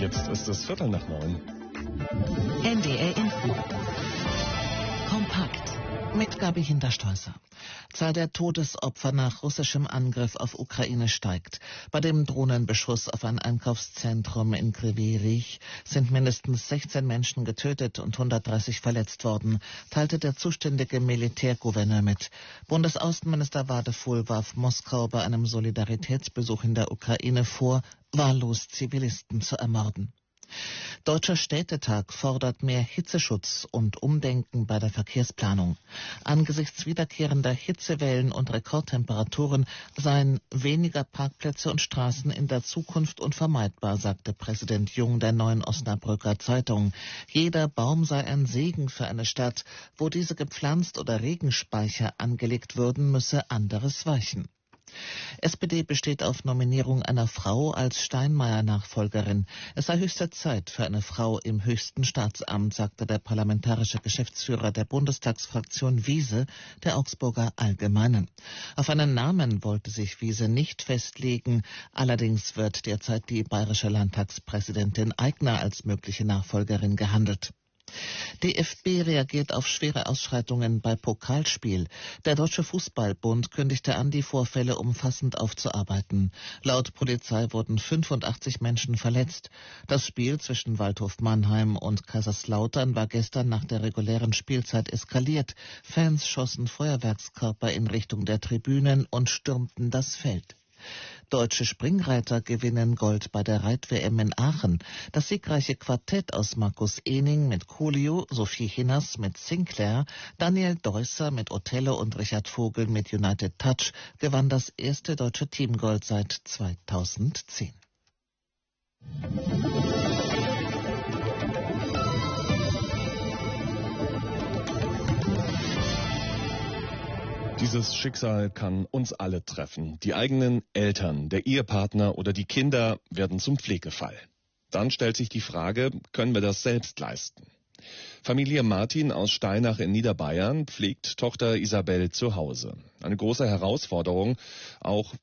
Jetzt ist es 8:45. NDR Info. Kompakt. Mit Gabi Hinterstolzer. Zahl der Todesopfer nach russischem Angriff auf Ukraine steigt. Bei dem Drohnenbeschuss auf ein Einkaufszentrum in Kryvyi Rih sind mindestens 16 Menschen getötet und 130 verletzt worden, teilte der zuständige Militärgouverneur mit. Bundesaußenminister Wadefuhl warf Moskau bei einem Solidaritätsbesuch in der Ukraine vor, wahllos Zivilisten zu ermorden. Deutscher Städtetag fordert mehr Hitzeschutz und Umdenken bei der Verkehrsplanung. Angesichts wiederkehrender Hitzewellen und Rekordtemperaturen seien weniger Parkplätze und Straßen in der Zukunft unvermeidbar, sagte Präsident Jung der Neuen Osnabrücker Zeitung. Jeder Baum sei ein Segen für eine Stadt. Wo diese gepflanzt oder Regenspeicher angelegt würden, müsse anderes weichen. SPD besteht auf Nominierung einer Frau als Steinmeier-Nachfolgerin. Es sei höchste Zeit für eine Frau im höchsten Staatsamt, sagte der parlamentarische Geschäftsführer der Bundestagsfraktion Wiese der Augsburger Allgemeinen. Auf einen Namen wollte sich Wiese nicht festlegen. Allerdings wird derzeit die bayerische Landtagspräsidentin Aigner als mögliche Nachfolgerin gehandelt. DFB reagiert auf schwere Ausschreitungen bei Pokalspiel. Der Deutsche Fußballbund kündigte an, die Vorfälle umfassend aufzuarbeiten. Laut Polizei wurden 85 Menschen verletzt. Das Spiel zwischen Waldhof Mannheim und Kaiserslautern war gestern nach der regulären Spielzeit eskaliert. Fans schossen Feuerwerkskörper in Richtung der Tribünen und stürmten das Feld. Deutsche Springreiter gewinnen Gold bei der Reit-WM in Aachen. Das siegreiche Quartett aus Markus Ehning mit Coolio, Sophie Hinners mit Sinclair, Daniel Deusser mit Othello und Richard Vogel mit United Touch gewann das erste deutsche Teamgold seit 2010. Dieses Schicksal kann uns alle treffen. Die eigenen Eltern, der Ehepartner oder die Kinder werden zum Pflegefall. Dann stellt sich die Frage, können wir das selbst leisten? Familie Martin aus Steinach in Niederbayern pflegt Tochter Isabel zu Hause. Eine große Herausforderung, auch